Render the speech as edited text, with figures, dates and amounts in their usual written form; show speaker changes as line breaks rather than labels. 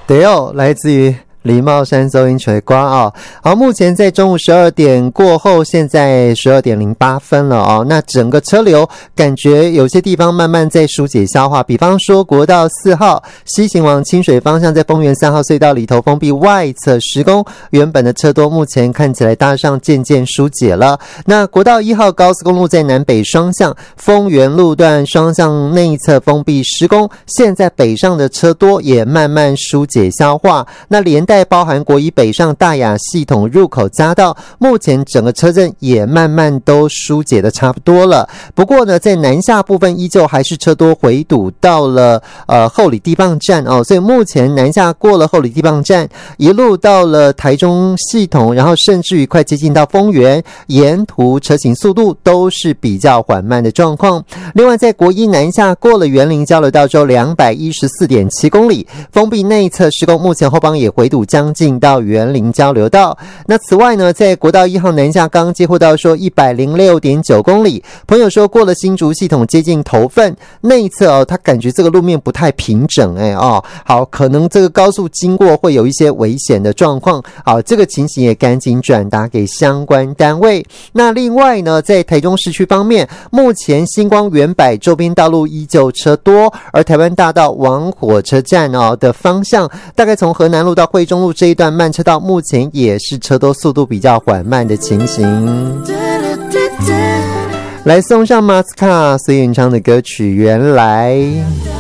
对哦，来自于梨茂山收音垂瓜哦。好，目前在中午12点过后，现在12点08分了哦。那整个车流感觉有些地方慢慢在疏解消化，比方说国道4号西行往清水方向，在丰原3号隧道里头封闭外侧10公，原本的车多目前看起来大上渐渐疏解了。那国道1号高速公路在南北双向丰原路段双向内侧封闭10公，现在北上的车多也慢慢疏解消化。那连带包含国一北上大雅系统入口匝道，目前整个车阵也慢慢都疏解的差不多了。不过呢，在南下部分依旧还是车多回堵到了后里地磅站哦，所以目前南下过了后里地磅站，一路到了台中系统，然后甚至于快接近到丰原，沿途车行速度都是比较缓慢的状况。另外在国一南下过了员林交流道之后 214.7 公里，封闭内侧施工，目前后方也回堵将近到员林交流道。那此外呢，在国道1号南下刚接获到说 106.9 公里，朋友说过了新竹系统接近头份内侧哦，他感觉这个路面不太平整好，可能这个高速经过会有一些危险的状况，好，这个情形也赶紧转达给相关单位。那另外呢，在台中市区方面，目前星光原百周边道路依旧车多，而台湾大道往火车站的方向，大概从河南路到惠中路这一段慢车道，目前也是车多速度比较缓慢的情形。来送上马斯卡所演唱的歌曲《原来》。